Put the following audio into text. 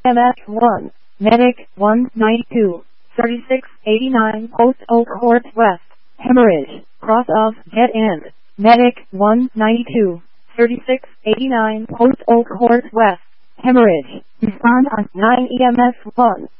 EMS 1, Medic 192, 3689 Post Oak Court West, hemorrhage, cross of dead end. Medic 192, 3689 Post Oak Court West, hemorrhage. Respond on 9 EMS 1.